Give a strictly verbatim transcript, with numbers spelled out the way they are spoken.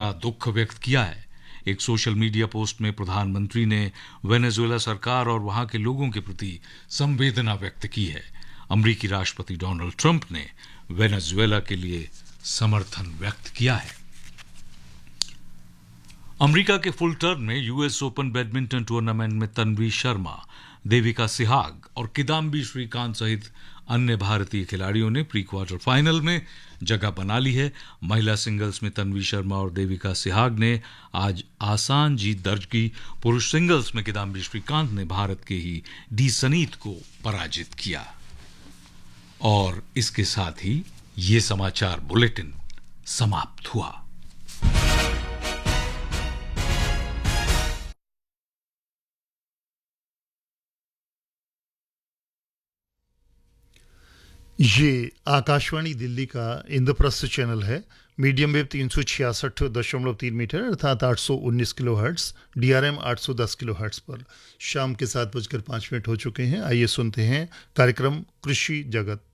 गहरा दुख व्यक्त किया है। एक सोशल मीडिया पोस्ट में प्रधानमंत्री ने वेनेजुएला सरकार और वहां के लोगों के प्रति संवेदना व्यक्त की है। अमेरिकी राष्ट्रपति डोनाल्ड ट्रंप ने वेनेजुएला के लिए समर्थन व्यक्त किया है। अमेरिका के फुलटर्न में यूएस ओपन बैडमिंटन टूर्नामेंट में तन्वी शर्मा, देविका सिहाग और किदाम्बी श्रीकांत सहित अन्य भारतीय खिलाड़ियों ने प्री क्वार्टर फाइनल में जगह बना ली है। महिला सिंगल्स में तन्वी शर्मा और देविका सिहाग ने आज आसान जीत दर्ज की। पुरुष सिंगल्स में किदाम्बी श्रीकांत ने भारत के ही डी सनीत को पराजित किया। और इसके साथ ही ये समाचार बुलेटिन समाप्त हुआ। ये आकाशवाणी दिल्ली का इंद्रप्रस्थ चैनल है। मीडियम वेव तीन सौ छियासठ दशमलव तीन मीटर अर्थात आठ सौ उन्नीस किलो हर्ट्स, डीआरएम आठ सौ दस किलो हर्ट्स पर शाम के सात बजकर पाँच मिनट हो चुके हैं। आइए सुनते हैं कार्यक्रम कृषि जगत।